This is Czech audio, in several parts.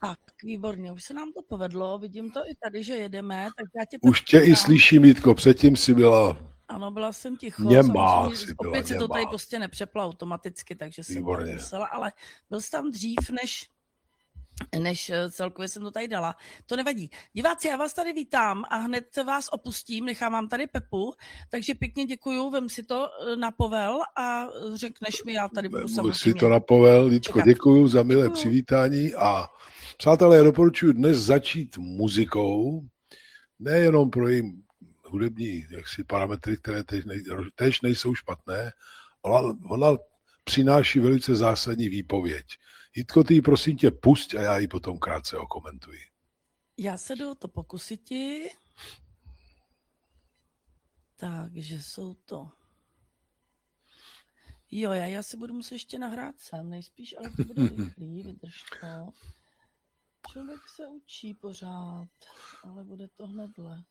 Tak, výborně, už se nám to povedlo, vidím to i tady, že jedeme, tak já tě Už tě i slyším, Jitko, předtím si byla Ano, byla jsem ticho, němá, samozřejmě, opět se to tady prostě nepřeplo automaticky, takže jsem to musela, ale byl jsi tam dřív, než celkově jsem to tady dala. To nevadí. Diváci, já vás tady vítám a hned vás opustím, nechám vám tady Pepu, takže pěkně děkuju, vem si to na povel a řekneš mi, já tady budu samozřejmě. Si to na povel, Jitko, děkuju za milé přivítání a přátelé, já doporučuji dnes začít muzikou, nejenom pro její hudební parametry, které teď nejsou špatné, ale ona přináší velice zásadní výpověď. Jitko, ty prosím tě pusť a já ji potom krátce okomentuji. Já se jdu to pokusiti. Takže jsou to... Jo, já si budu muset ještě nahrát sám, nejspíš, ale to bude rychlý, vydrž to. Člověk se učí pořád, ale bude to hnedle.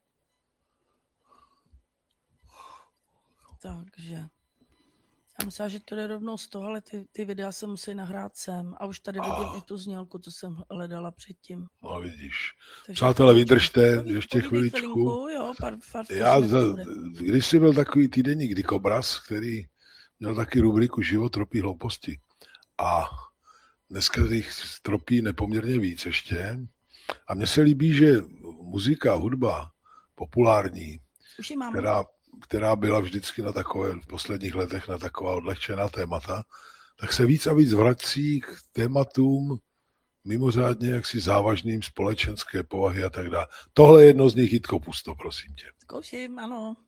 Takže... Já myslela, že to jde rovnou z toho, ale ty videa se musí nahrát sem. A už tady vidím i tu znělku, co jsem hledala předtím. No vidíš. Přátelé, vydržte ještě chviličku. Jo, když jsi byl takový týdeník Dikobraz, který měl taky rubriku Život tropí hlouposti. A dneska jich tropí nepoměrně víc ještě. A mně se líbí, že muzika, hudba populární, která byla vždycky na takové, v posledních letech na taková odlehčená témata, tak se víc a víc vrací k tématům mimořádně jaksi závažným společenské povahy a tak dále. Tohle je jedno z nich, Jitko, pusto, prosím tě. Zkouším, ano.